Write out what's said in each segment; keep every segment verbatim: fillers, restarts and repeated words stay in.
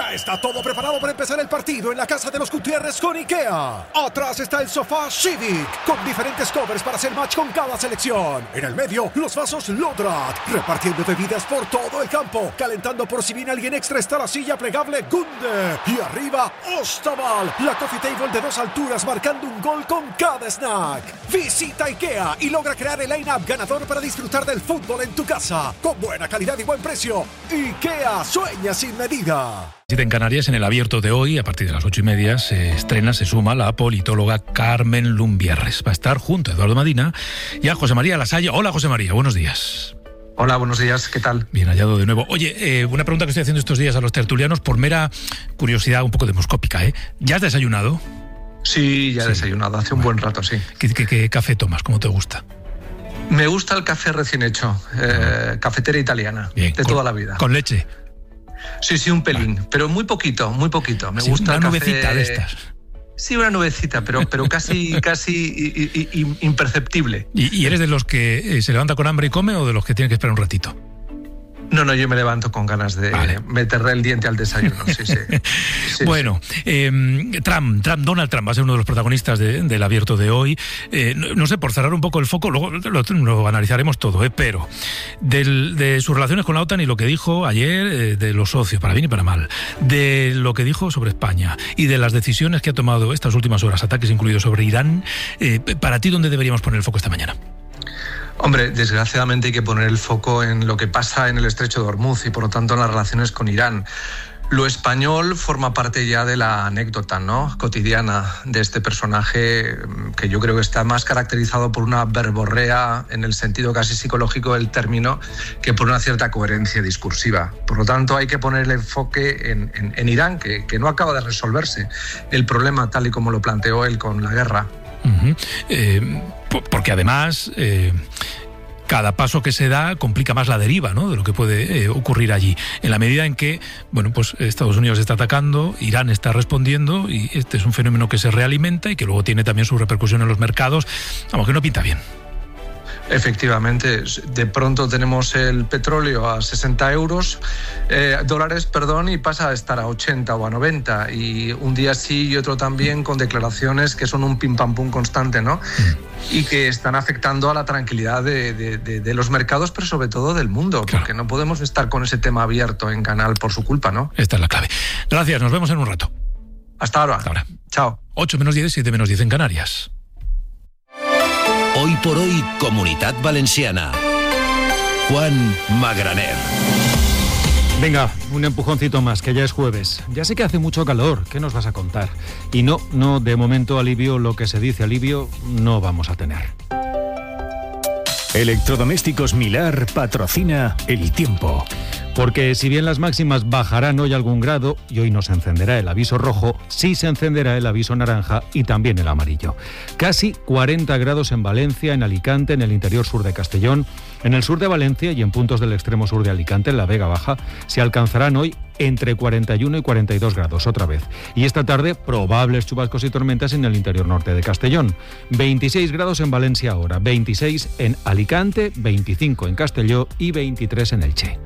Ya está todo preparado para empezar el partido en la casa de los Gutiérrez con IKEA. Atrás está el sofá Civic, con diferentes covers para hacer match con cada selección. En el medio, los vasos Lodrat, repartiendo bebidas por todo el campo. Calentando por si viene alguien extra está la silla plegable Gunde. Y arriba, Ostaval, la coffee table de dos alturas marcando un gol con cada snack. Visita IKEA y logra crear el line-up ganador para disfrutar del fútbol en tu casa. Con buena calidad y buen precio. IKEA, sueña sin medida. En Canarias, en el abierto de hoy, a partir de las ocho y media, se estrena, se suma la politóloga Carmen Lumbierres. Va a estar junto a Eduardo Madina y a José María Lasalle. Hola, José María, buenos días. Hola, buenos días, ¿qué tal? Bien hallado de nuevo. Oye, eh, una pregunta que estoy haciendo estos días a los tertulianos por mera curiosidad un poco demoscópica, ¿eh? ¿Ya has desayunado? Sí, ya he sí. desayunado, hace un buen rato, sí. ¿Qué, qué, qué café tomas? ¿Cómo te gusta? Me gusta el café recién hecho, eh, cafetera italiana, Bien, de con, toda la vida. ¿Con leche? Sí, sí, un pelín, vale. pero muy poquito, muy poquito. Me sí, gusta una el nubecita café... de estas. Sí, una nubecita, pero, pero casi, casi i, i, i, imperceptible. ¿Y, ¿Y eres de los que eh, se levanta con hambre y come o de los que tienen que esperar un ratito? No, no, yo me levanto con ganas de vale. meterle el diente al desayuno, sí, sí. sí bueno, sí. Eh, Trump, Trump, Donald Trump va a ser uno de los protagonistas de, del abierto de hoy. Eh, no, no sé, por cerrar un poco el foco, luego lo, lo analizaremos todo, eh, pero del, de sus relaciones con la OTAN y lo que dijo ayer eh, de los socios, para bien y para mal, de lo que dijo sobre España y de las decisiones que ha tomado estas últimas horas, ataques incluidos sobre Irán, eh, para ti, ¿dónde deberíamos poner el foco esta mañana? Hombre, desgraciadamente hay que poner el foco en lo que pasa en el estrecho de Hormuz y por lo tanto en las relaciones con Irán. Lo español forma parte ya de la anécdota, ¿no?, cotidiana de este personaje que yo creo que está más caracterizado por una verborrea en el sentido casi psicológico del término que por una cierta coherencia discursiva. Por lo tanto hay que poner el enfoque en, en, en Irán, que, que no acaba de resolverse el problema tal y como lo planteó él con la guerra. Uh-huh. Eh, porque además eh, cada paso que se da complica más la deriva, ¿no?, de lo que puede eh, ocurrir allí, en la medida en que bueno, pues Estados Unidos está atacando, Irán está respondiendo y este es un fenómeno que se realimenta y que luego tiene también su repercusión en los mercados, vamos, que no pinta bien. Efectivamente, de pronto tenemos el petróleo a sesenta euros, eh, dólares, perdón, y pasa a estar a ochenta o a noventa, y un día sí y otro también, con declaraciones que son un pim pam pum constante, ¿no? Y que están afectando a la tranquilidad de, de, de, de los mercados, pero sobre todo del mundo, claro. Porque no podemos estar con ese tema abierto en Canal por su culpa, ¿no? Esta es la clave. Gracias, nos vemos en un rato. Hasta ahora. Hasta ahora. Chao. ocho menos diez, siete menos diez en Canarias. Hoy por hoy, Comunitat Valenciana. Juan Magraner. Venga, un empujoncito más, que ya es jueves. Ya sé que hace mucho calor, ¿qué nos vas a contar? Y no, no, de momento alivio, lo que se dice alivio, no vamos a tener. Electrodomésticos Milar patrocina el tiempo. Porque si bien las máximas bajarán hoy algún grado y hoy no se encenderá el aviso rojo, sí se encenderá el aviso naranja y también el amarillo. Casi cuarenta grados en Valencia, en Alicante, en el interior sur de Castellón, en el sur de Valencia y en puntos del extremo sur de Alicante, en la Vega Baja, se alcanzarán hoy entre cuarenta y uno y cuarenta y dos grados otra vez. Y esta tarde, probables chubascos y tormentas en el interior norte de Castellón. veintiséis grados en Valencia ahora, veintiséis en Alicante, veinticinco en Castelló y veintitrés en Elche.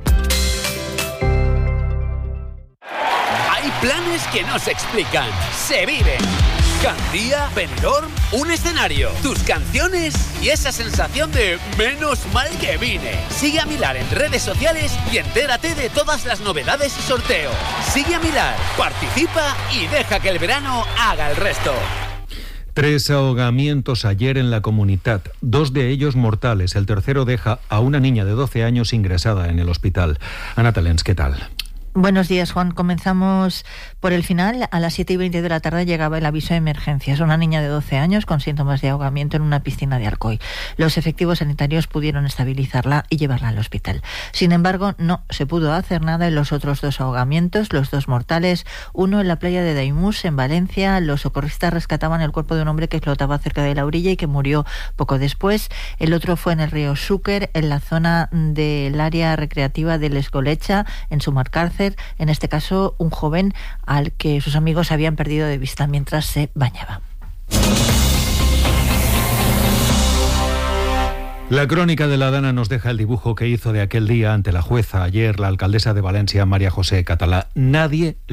Hay planes que no se explican, se viven. Gandía, Benidorm, un escenario, tus canciones y esa sensación de menos mal que vine. Sigue a Milar en redes sociales y entérate de todas las novedades y sorteos. Sigue a Milar, participa y deja que el verano haga el resto. Tres ahogamientos ayer en la Comunitat, dos de ellos mortales. El tercero deja a una niña de doce años ingresada en el hospital. Ana Talens, ¿qué tal? Buenos días, Juan. Comenzamos por el final. A las siete y veinte de la tarde llegaba el aviso de emergencias. Una niña de doce años con síntomas de ahogamiento en una piscina de Alcoy. Los efectivos sanitarios pudieron estabilizarla y llevarla al hospital. Sin embargo, no se pudo hacer nada en los otros dos ahogamientos, los dos mortales. Uno en la playa de Daimús, en Valencia. Los socorristas rescataban el cuerpo de un hombre que flotaba cerca de la orilla y que murió poco después. El otro fue en el río Xúquer, en la zona del área recreativa de l'Esgolecha, en Sumarcárcel. En este caso, un joven al que sus amigos habían perdido de vista mientras se bañaba. La crónica de la Dana nos deja el dibujo que hizo de aquel día ante la jueza ayer la alcaldesa de Valencia, María José Catalá. Nadie